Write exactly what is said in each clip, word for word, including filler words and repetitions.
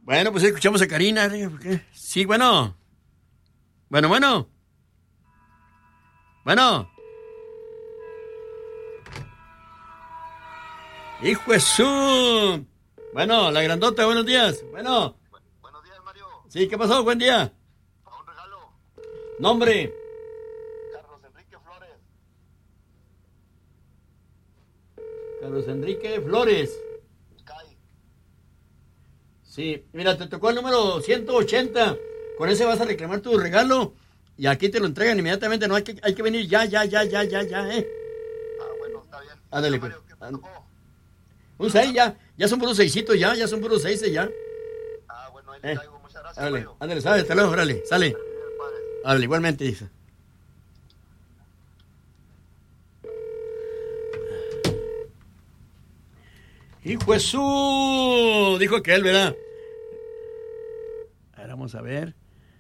Bueno, pues escuchamos a Karina. Sí, bueno. Bueno, bueno. Bueno. Hijo de su... Bueno, la grandota, buenos días. Bueno. Bu- buenos días, Mario. Sí, ¿qué pasó? Buen día. Para un regalo. Nombre. Carlos Enrique Flores. Carlos Enrique Flores. Sky. Sí, mira, te tocó el número ciento ochenta. Con ese vas a reclamar tu regalo. Y aquí te lo entregan inmediatamente. No hay que, hay que venir ya, ya, ya, ya, ya, ya, eh. Ah, bueno, está bien. Ándale, Mario, pues. ¿qué te tocó? Un seis ya. Ya son puros seisitos ya. Ya son puros seis ya. Ah, bueno, ahí le Eh. traigo. Muchas gracias, Ándale, Mario. ándale, ¿sabes? Hasta luego, órale, sale. Bien, padre. Ándale, igualmente, dice. Hijo de su... Dijo aquel, ¿verdad? Ahora vamos a ver.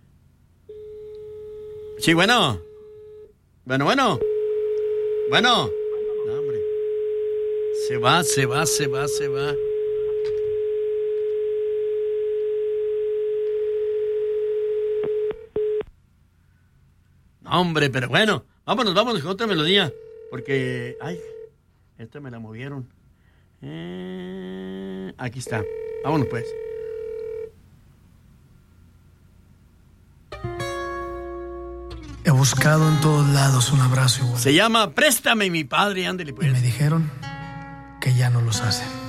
Sí, bueno. Bueno, bueno. Bueno. No, hombre. Se va, se va, se va, se va. No, hombre, pero bueno. Vámonos, vámonos con otra melodía. Porque... Ay, esta me la movieron. Eh, aquí está. Vámonos, pues. He buscado en todos lados un abrazo igual. Se llama Préstame mi padre, ándale, pues. Y me dijeron que ya no los hacen.